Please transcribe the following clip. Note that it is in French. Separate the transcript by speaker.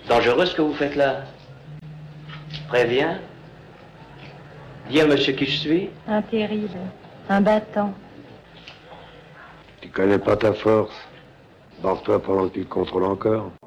Speaker 1: Dangereux ce que vous faites là. Préviens. Dis à monsieur qui je suis.
Speaker 2: Un terrible, un battant.
Speaker 3: Tu connais pas ta force. Barre-toi pendant que tu le contrôles encore.